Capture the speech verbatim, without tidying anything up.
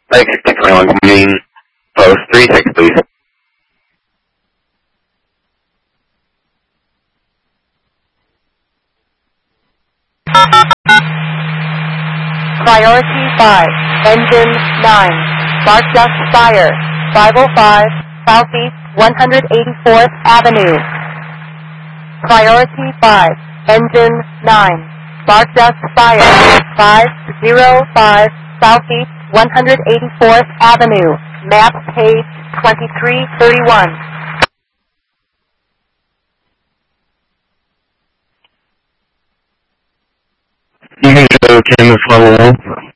Lake sixteen twenty-one, good morning. Post three six, please. Priority five, engine nine, Mark Duck Fire, five oh five, Southeast one hundred eighty-fourth Avenue. Priority five, engine nine, Mark Duck Fire, five oh five, Southeast one hundred eighty-fourth Avenue, map page twenty-three thirty-one. You can go to Canvas level one.